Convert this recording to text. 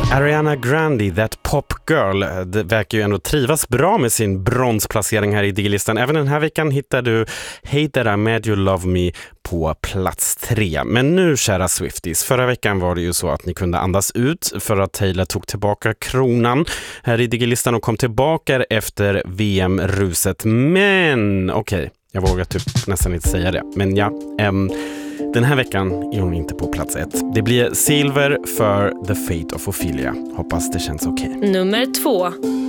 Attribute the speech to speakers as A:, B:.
A: Ariana Grande, That Pop Girl, det verkar ju ändå trivas bra med sin bronsplacering här i Digilistan. Även den här veckan hittar du Hate That I Made You Love Me på plats 3. Men nu, kära Swifties, förra veckan var det ju så att ni kunde andas ut för att Taylor tog tillbaka kronan här i Digilistan och kom tillbaka efter VM-ruset. Men, okej, jag vågar typ nästan inte säga det. Men ja, den här veckan är hon inte på plats 1. Det blir silver för The Fate of Ophelia. Hoppas det känns okej.
B: Nummer 2.